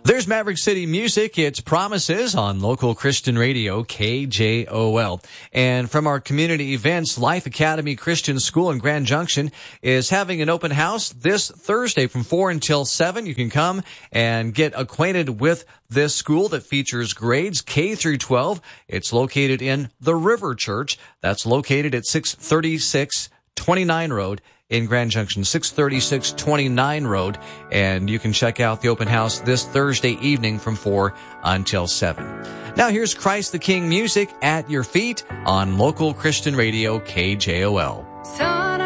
There's Maverick City Music. It's Promises on local Christian radio, KJOL. And from our community events, Life Academy Christian School in Grand Junction is having an open house this Thursday from 4 until 7. You can come and get acquainted with this school that features grades K through 12. It's located in the River Church. That's located at 636 29 Road in Grand Junction, 636 29 Road. And you can check out the open house this Thursday evening from 4 until 7. Now here's Christ the King music at your feet on local Christian radio, KJOL.